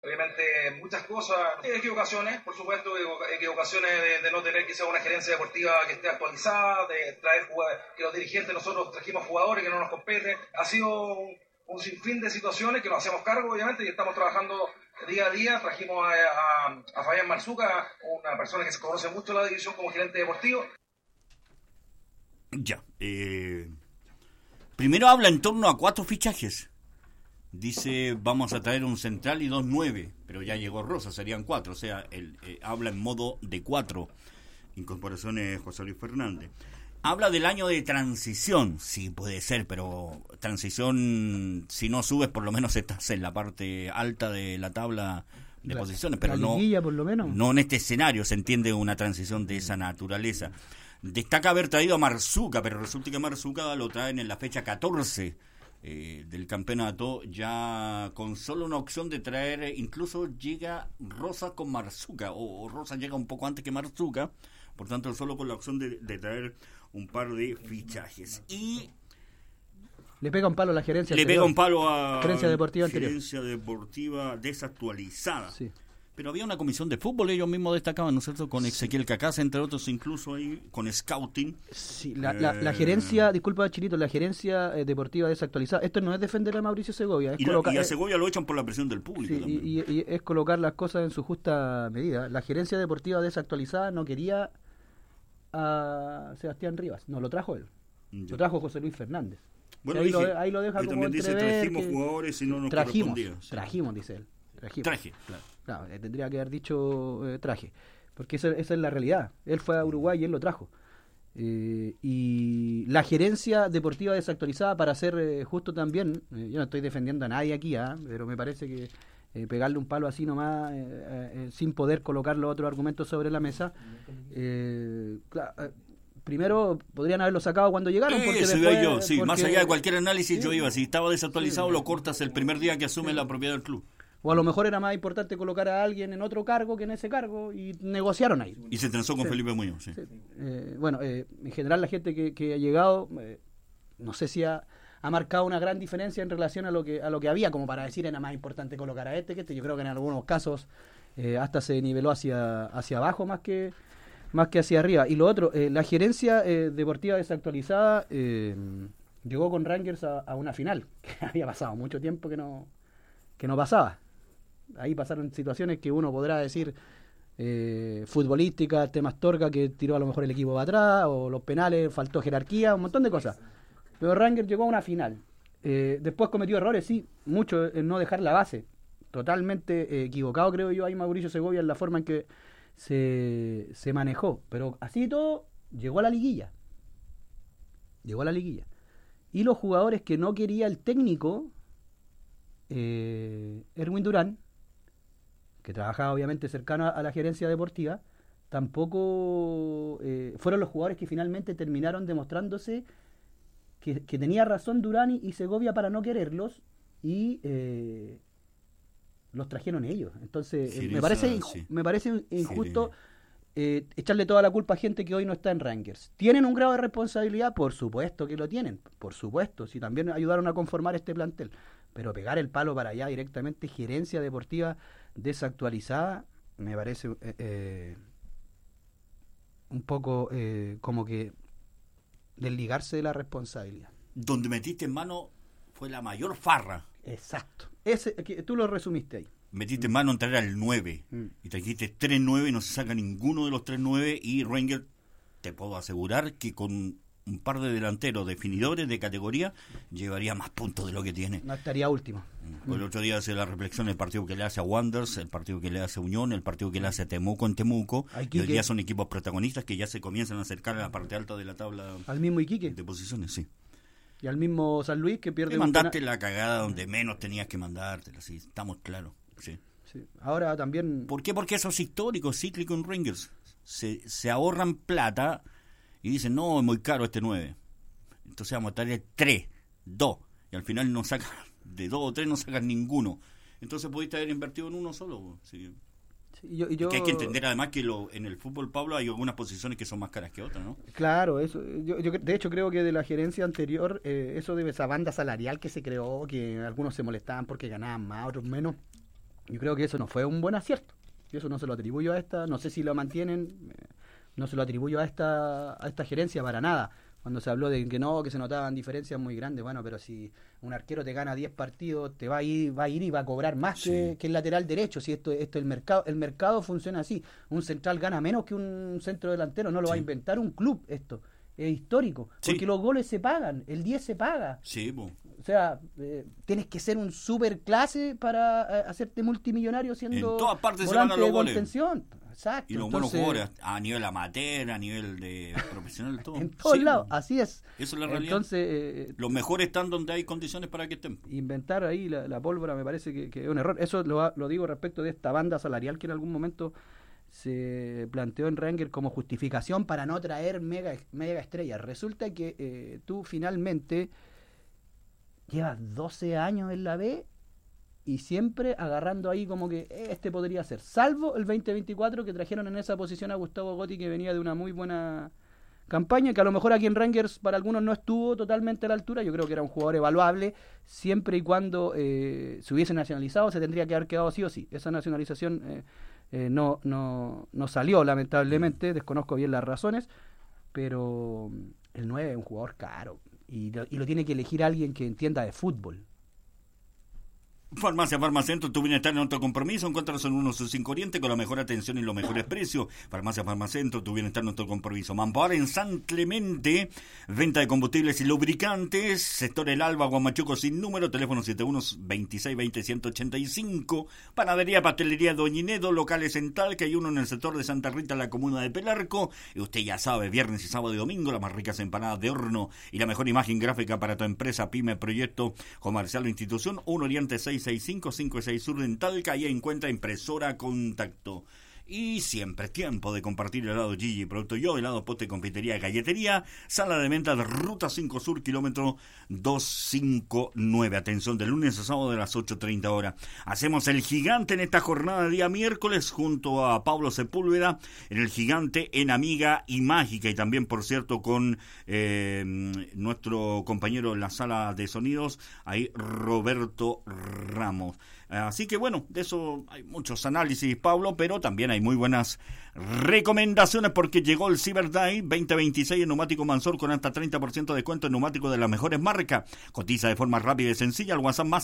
Obviamente muchas cosas, equivocaciones, por supuesto, equivocaciones de no tener quizá una gerencia deportiva que esté actualizada, de traer que los dirigentes nosotros trajimos jugadores que no nos competen. Ha sido un sinfín de situaciones que nos hacemos cargo, obviamente, y estamos trabajando día a día. Trajimos a Fabián Marzuca, una persona que se conoce mucho la división como gerente deportivo. Ya. Primero habla en torno a 4 fichajes. Dice, vamos a traer un central y 2 9, pero ya llegó Rosa, serían 4, o sea, él habla en modo de 4 incorporaciones José Luis Fernández. Habla del año de transición, sí puede ser, pero transición, si no subes, por lo menos estás en la parte alta de la tabla de posiciones, pero la liguilla, por lo menos. No en este escenario se entiende una transición de esa naturaleza. Destaca haber traído a Marzuca, pero resulta que Marzuca lo traen en la fecha 14 del campeonato, ya con solo una opción de traer, incluso llega Rosa con Marzuca, o Rosa llega un poco antes que Marzuca, por tanto solo con la opción de traer un par de fichajes. Y le pega un palo a la gerencia le anterior. pega un palo a gerencia deportiva gerencia deportiva desactualizada. Sí. Pero había una comisión de fútbol, ellos mismos destacaban, ¿no es cierto?, con Ezequiel Cacasa, entre otros, incluso ahí, con scouting. Sí, la gerencia, disculpa Chilito, la gerencia deportiva desactualizada. Esto no es defender a Mauricio Segovia. Es y a Segovia lo echan por la presión del público. Sí, y es colocar las cosas en su justa medida. La gerencia deportiva desactualizada no quería a Sebastián Rivas, no lo trajo él. Ya. Lo trajo José Luis Fernández. Bueno, ahí lo deja como también dice, trajimos que jugadores y no nos correspondía. Sí. Trajimos, dice él. Traje, claro. Claro, tendría que haber dicho traje, porque esa es la realidad. Él fue a Uruguay y él lo trajo. Y la gerencia deportiva desactualizada, para ser justo también, yo no estoy defendiendo a nadie aquí, pero me parece que pegarle un palo así nomás, sin poder colocar los otros argumentos sobre la mesa, primero podrían haberlo sacado cuando llegaron. Porque después, más allá de cualquier análisis, yo iba, si estaba desactualizado, lo cortas el primer día que asume la propiedad del club. O a lo mejor era más importante colocar a alguien en otro cargo que en ese cargo, y negociaron ahí. Y se transó con Felipe Muñoz. Sí. En general la gente que ha llegado, no sé si ha marcado una gran diferencia en relación a lo que había, como para decir era más importante colocar a que este. Yo creo que en algunos casos hasta se niveló hacia abajo más que hacia arriba. Y lo otro, la gerencia deportiva desactualizada llegó con Rangers a una final, que había pasado mucho tiempo que no pasaba. Ahí pasaron situaciones que uno podrá decir futbolísticas, temas Torca, que tiró a lo mejor el equipo para atrás, o los penales, faltó jerarquía, un montón de cosas. Pero Rangers llegó a una final. Después cometió errores, sí, mucho en no dejar la base. Totalmente equivocado, creo yo, ahí Mauricio Segovia en la forma en que se manejó. Pero así todo, llegó a la liguilla. Y los jugadores que no quería el técnico, Erwin Durán, que trabajaba obviamente cercano a la gerencia deportiva, tampoco fueron los jugadores que finalmente terminaron demostrándose que tenía razón Durán y Segovia para no quererlos, y los trajeron ellos. Entonces me parece injusto echarle toda la culpa a gente que hoy no está en Rangers. ¿Tienen un grado de responsabilidad? Por supuesto que lo tienen, por supuesto, si también ayudaron a conformar este plantel. Pero pegar el palo para allá directamente, gerencia deportiva desactualizada, me parece un poco como que desligarse de la responsabilidad. Donde metiste en mano fue la mayor farra. Exacto. Tú lo resumiste ahí. Metiste en mano en traer al 9 y trajiste 3 9 y no se saca ninguno de los 3 9, y Rangers, te puedo asegurar que con un par de delanteros definidores de categoría llevaría más puntos de lo que tiene. No estaría último. El otro día hace la reflexión el partido que le hace a Wanderers, el partido que le hace a Unión, el partido que le hace a Temuco en Temuco, y hoy día son equipos protagonistas que ya se comienzan a acercar a la parte alta de la tabla. Al mismo Iquique de posiciones, sí. Y al mismo San Luis, que pierde. Mandaste la cagada donde menos tenías que mandártela, sí, estamos claros. Sí. Ahora también. ¿Por qué? Porque eso es histórico, cíclico en Rangers. Se ahorran plata y dicen, no, es muy caro este 9. Entonces vamos a traer 3, 2. Y al final no sacan, de 2 o 3 no sacan ninguno. Entonces pudiste haber invertido en uno solo. Sí. Que hay que entender además que en el fútbol, Pablo, hay algunas posiciones que son más caras que otras, ¿no? Claro, eso. Yo de hecho creo que de la gerencia anterior, eso de esa banda salarial que se creó, que algunos se molestaban porque ganaban más, otros menos. Yo creo que eso no fue un buen acierto. Yo eso no se lo atribuyo a esta, no sé si lo mantienen, no se lo atribuyo a esta gerencia para nada. Cuando se habló de que no, que se notaban diferencias muy grandes, bueno, pero si un arquero te gana 10 partidos, te va a ir y va a cobrar más que el lateral derecho. Si esto el mercado funciona así. Un central gana menos que un centro delantero, no lo va a inventar un club esto. Es histórico, porque los goles se pagan, el 10 se paga. Sí, o sea, tienes que ser un super clase para hacerte multimillonario siendo en todas partes volante se van de goles. Contención. Exacto. Y los buenos jugadores a nivel amateur, a nivel de profesional, todo. En todos lados, así es. Eso es la realidad. Entonces, los mejores están donde hay condiciones para que estén. Inventar ahí la pólvora me parece que es un error. Eso lo digo respecto de esta banda salarial que en algún momento se planteó en Rangers como justificación para no traer mega estrellas. Resulta que tú finalmente llevas 12 años en la B y siempre agarrando ahí como que este podría ser, salvo el 2024 que trajeron en esa posición a Gustavo Gotti, que venía de una muy buena campaña, que a lo mejor aquí en Rangers para algunos no estuvo totalmente a la altura. Yo creo que era un jugador evaluable, siempre y cuando se hubiese nacionalizado, se tendría que haber quedado sí o sí. Esa nacionalización no salió, lamentablemente, desconozco bien las razones, pero el 9 es un jugador caro y lo tiene que elegir alguien que entienda de fútbol. Farmacia Farmacentro, tu bienestar en otro compromiso. Encuéntranos en 165 Oriente con la mejor atención y los mejores precios. Farmacia Farmacentro, tu bienestar en otro compromiso. Mampara en San Clemente, venta de combustibles y lubricantes. Sector El Alba, Guamachuco sin número, teléfono 7126200185. Panadería, pastelería Doñinedo, locales en Talca y uno en el sector de Santa Rita, la comuna de Pelarco. Y usted ya sabe, viernes y sábado y domingo, las más ricas empanadas de horno y la mejor imagen gráfica para tu empresa, pyme, proyecto comercial o institución. 1 Oriente 66556 Sur en Talca, y encuentra impresora Contacto. Y siempre es tiempo de compartir helado Gigi, producto yo, helado, poste, confitería, galletería, sala de venta de Ruta 5 Sur, kilómetro 259. Atención, de lunes a sábado de las 8:30 horas. Hacemos el Gigante en esta jornada de día miércoles junto a Pablo Sepúlveda en el Gigante en Amiga y Mágica, y también, por cierto, con nuestro compañero en la sala de sonidos, ahí Roberto Ramos. Así que bueno, de eso hay muchos análisis, Pablo, pero también hay muy buenas recomendaciones porque llegó el Cyber Day 2026 en Neumático Mansor con hasta 30% de descuento en neumáticos de las mejores marcas. Cotiza de forma rápida y sencilla al WhatsApp más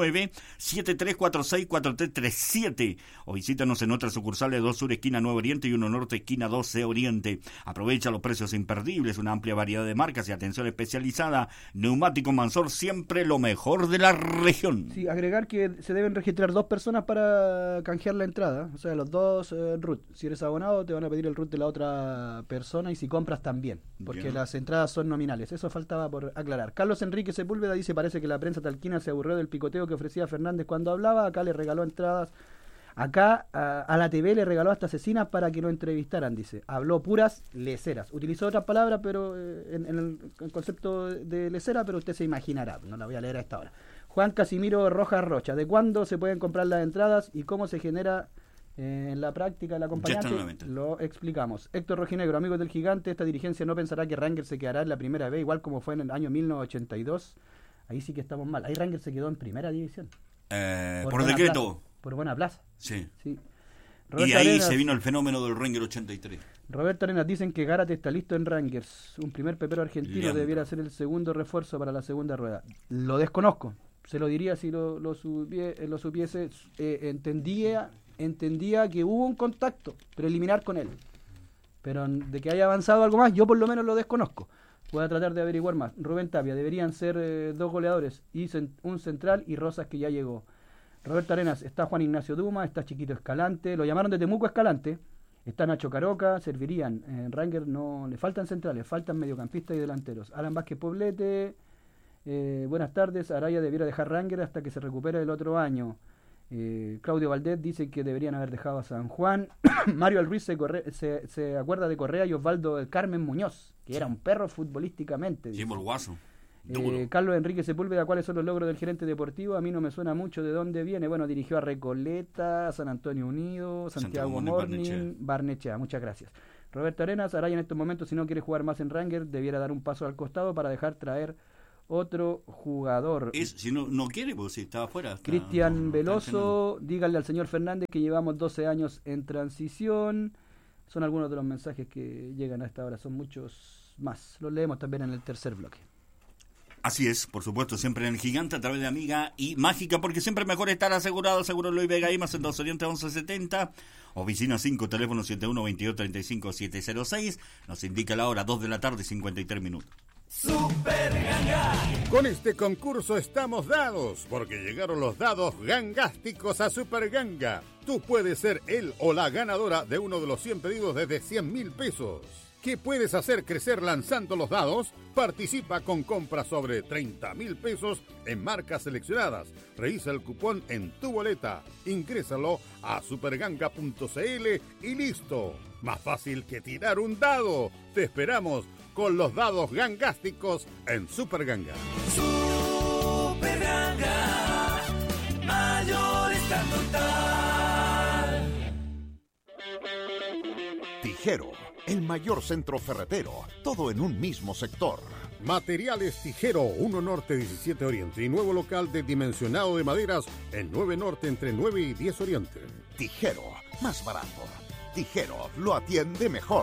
569-7346-4337 o visítanos en nuestras sucursales 2 Sur, esquina 9 Oriente, y 1 Norte, esquina 12 Oriente. Aprovecha los precios imperdibles, una amplia variedad de marcas y atención especializada. Neumático Mansor, siempre lo mejor de la región. Sí, agregar que se deben registrar 2 personas para canjear la entrada, o sea, los 2 root. Si eres abonado te van a pedir el root de la otra persona, y si compras también, porque las entradas son nominales. Eso faltaba por aclarar. Carlos Enrique Sepúlveda dice: parece que la prensa talquina se aburrió del picoteo que ofrecía Fernández cuando hablaba. Acá le regaló entradas, acá a la TV le regaló hasta asesinas para que lo entrevistaran, dice. Habló puras leceras, utilizó otras palabras pero en el concepto de lecera, pero usted se imaginará, no la voy a leer a esta hora. Juan Casimiro Rojas Rocha: ¿de cuándo se pueden comprar las entradas y cómo se genera en la práctica el acompañante? Lo explicamos. Héctor Rojinegro: amigos del Gigante, esta dirigencia no pensará que Rangers se quedará en la primera B, igual como fue en el año 1982. Ahí sí que estamos mal. Ahí Rangers se quedó en primera división. Por decreto. Plaza, por buena plaza. Sí. Roberto y ahí Arenas, se vino el fenómeno del Ranger 83. Roberto Arenas: dicen que Gárate está listo en Rangers. Un primer pepero argentino debiera ser el segundo refuerzo para la segunda rueda. Lo desconozco. Se lo diría si lo supiese. Entendía que hubo un contacto preliminar con él, pero de que haya avanzado algo más, yo por lo menos lo desconozco. Voy a tratar de averiguar más. Rubén Tapia: deberían ser 2 goleadores y un central, y Rosas, que ya llegó. Roberto Arenas: está Juan Ignacio Duma, está Chiquito Escalante, lo llamaron de Temuco Escalante, está Nacho Caroca, servirían. En Rangers no le faltan centrales, faltan mediocampistas y delanteros. Alan Vázquez Poblete: buenas tardes, Araya debiera dejar Rangers hasta que se recupere el otro año. Claudio Valdés dice que deberían haber dejado a San Juan. Mario Alruiz se acuerda de Correa y Osvaldo del Carmen Muñoz, que era un perro futbolísticamente. Sí, por guaso. Carlos Enrique Sepúlveda: ¿cuáles son los logros del gerente deportivo? A mí no me suena mucho de dónde viene. Bueno, dirigió a Recoleta, San Antonio Unido, Santiago Morning, Barnechea. Muchas gracias. Roberto Arenas: Araya en estos momentos, si no quiere jugar más en Rangers, debiera dar un paso al costado para dejar traer otro jugador. Si no quiere, pues si estaba afuera. Cristian Veloso, díganle al señor Fernández que llevamos 12 años en transición. Son algunos de los mensajes que llegan a esta hora, son muchos más. Los leemos también en el tercer bloque. Así es, por supuesto, siempre en el Gigante a través de Amiga y Mágica, porque siempre es mejor estar asegurado. Seguro Luis Vega y más en 2 Oriente 1170, oficina 5, teléfono 7122-35706. Nos indica la hora, 2 de la tarde, 53 minutos. Super Ganga. Con este concurso estamos dados, porque llegaron los dados gangásticos a Super Ganga. Tú puedes ser el o la ganadora de uno de los 100 pedidos desde 100.000 pesos. ¿Qué puedes hacer crecer lanzando los dados? Participa con compras sobre 30.000 pesos en marcas seleccionadas. Revisa el cupón en tu boleta. Ingrésalo a superganga.cl y listo. Más fácil que tirar un dado. Te esperamos con los dados gangásticos en Super Ganga. Super Ganga, mayor está total. Tijero, el mayor centro ferretero, todo en un mismo sector. Materiales Tijero, 1 Norte 17 Oriente y nuevo local de dimensionado de maderas en 9 Norte entre 9 y 10 Oriente. Tijero, más barato. Tijero, lo atiende mejor.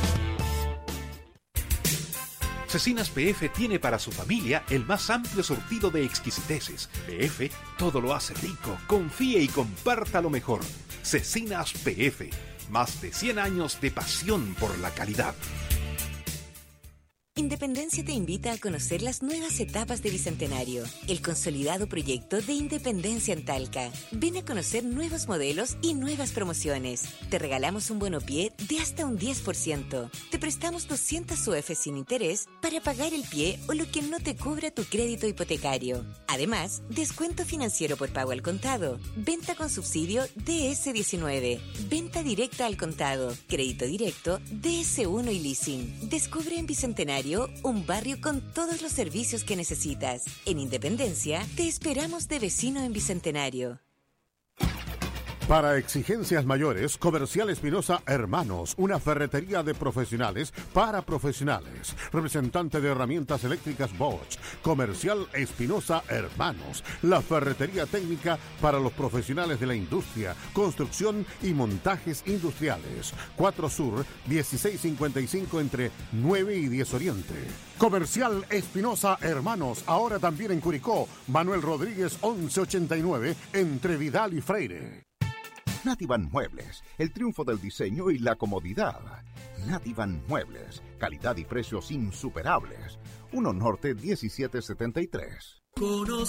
Cecinas PF tiene para su familia el más amplio surtido de exquisiteces. PF todo lo hace rico. Confíe y comparta lo mejor. Cecinas PF. Más de 100 años de pasión por la calidad. Independencia te invita a conocer las nuevas etapas de Bicentenario, el consolidado proyecto de Independencia en Talca. Ven a conocer nuevos modelos y nuevas promociones. Te regalamos un bonopié de hasta un 10%. Te prestamos 200 UF sin interés para pagar el pie o lo que no te cobra tu crédito hipotecario. Además, descuento financiero por pago al contado, venta con subsidio DS19, venta directa al contado, crédito directo, DS1 y leasing. Descubre en Bicentenario un barrio con todos los servicios que necesitas. En Independencia, te esperamos de vecino en Bicentenario. Para exigencias mayores, Comercial Espinosa Hermanos, una ferretería de profesionales para profesionales. Representante de herramientas eléctricas Bosch. Comercial Espinosa Hermanos, la ferretería técnica para los profesionales de la industria, construcción y montajes industriales. 4 Sur, 1655 entre 9 y 10 Oriente. Comercial Espinosa Hermanos, ahora también en Curicó. Manuel Rodríguez 1189 entre Vidal y Freire. Nativan Muebles, el triunfo del diseño y la comodidad. Nativan Muebles, calidad y precios insuperables. 1 Norte 1773. Conoce